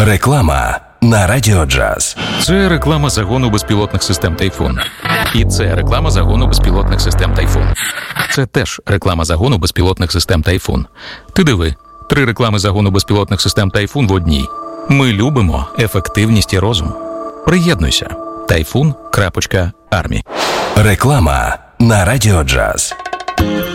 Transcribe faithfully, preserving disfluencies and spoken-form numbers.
Реклама на Радіо Джаз. Це реклама загону безпілотних систем «Тайфун». І це реклама загону безпілотних систем «Тайфун». Це теж реклама загону безпілотних систем «Тайфун». Ти диви, три реклами загону безпілотних систем «Тайфун» в одній. Ми любимо ефективність і розум. Приєднуйся. тайфун крапка армі. Реклама на Радіо Джаз.